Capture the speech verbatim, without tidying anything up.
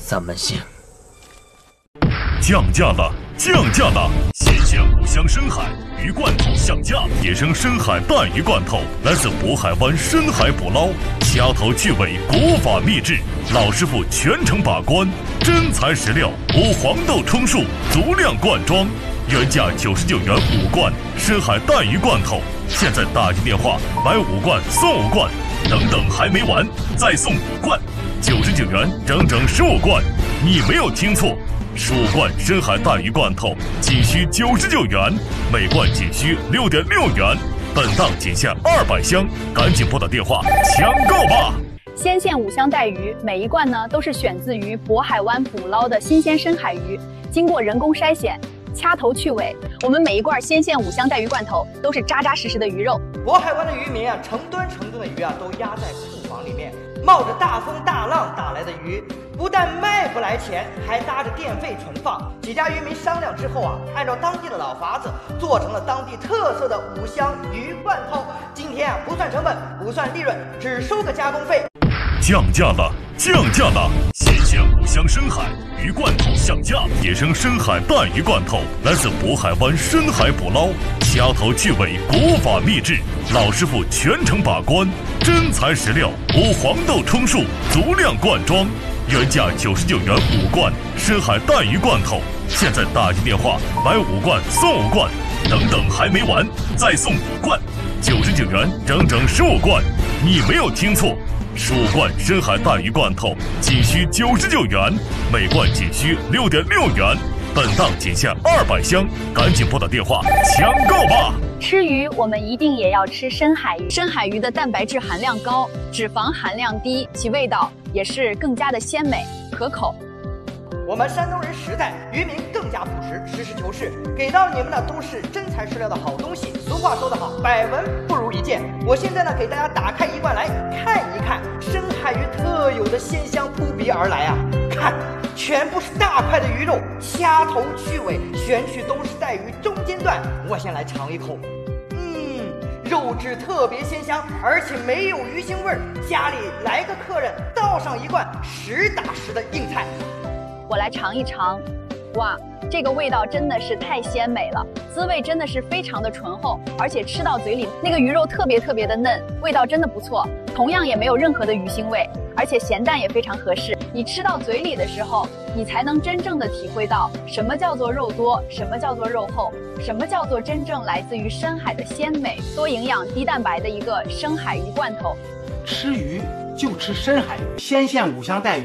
咱们行。 降价了，降价了！新鲜五香深海鱼罐头降价，野生深海带鱼罐头来自渤海湾深海捕捞，掐头去尾，国法秘制，老师傅全程把关，真材实料，无黄豆充数，足量灌装，原价九十九元五罐深海带鱼罐头，现在打进电话买五罐送五罐，等等还没完，再送五罐，九十九元整整十五罐，你没有听错。十五罐深海带鱼罐头仅需九十九元，每罐仅需六点六元，本档仅限二百箱，赶紧拨打电话抢购吧！ 鲜线五香带鱼，每一罐呢都是选自于渤海湾捕捞的新鲜深海鱼，经过人工筛选，掐头去尾。我们每一罐鲜线五香带鱼罐头都是扎扎实实的鱼肉。 渤海湾的渔民啊，成吨成吨的鱼啊都压在库房里面，冒着大风大浪打来的鱼，不但卖不来钱，还搭着电费存放。几家渔民商量之后啊，按照当地的老法子，做成了当地特色的五香鱼罐头。今天啊，不算成本，不算利润，只收个加工费。 降价了，降价了！新鲜五香深海鱼罐头降价，野生深海带鱼罐头来自渤海湾深海捕捞，掐头去尾，国法秘制，老师傅全程把关，真材实料，无黄豆充数，足量灌装，原价九十九元五罐深海带鱼罐头，现在打进电话买五罐送五罐，等等还没完，再送五罐，九十九元整整十五罐，你没有听错。十五罐深海带鱼罐头仅需九十九元，每罐仅需六点六元，本档仅限二百箱，赶紧拨打电话抢购吧！ 吃鱼，我们一定也要吃深海鱼。深海鱼的蛋白质含量高，脂肪含量低，其味道也是更加的鲜美可口。 我们山东人实在，渔民更加朴实，实事求是，给到你们的都是真材实料的好东西。俗话说得好，百闻不如一见。我现在呢，给大家打开一罐来看一看深海鱼特有的鲜香扑鼻而来啊！看，全部是大块的鱼肉，掐头去尾，选取都是带鱼中间段。我先来尝一口，嗯，肉质特别鲜香，而且没有鱼腥味儿。家里来个客人，倒上一罐实打实的硬菜。 我来尝一尝，哇，这个味道真的是太鲜美了，滋味真的是非常的醇厚，而且吃到嘴里那个鱼肉特别特别的嫩，味道真的不错，同样也没有任何的鱼腥味，而且咸淡也非常合适。你吃到嘴里的时候，你才能真正的体会到什么叫做肉多，什么叫做肉厚，什么叫做真正来自于深海的鲜美、多营养、低蛋白的一个深海鱼罐头。 吃鱼就吃深海鱼，鲜线五香带鱼。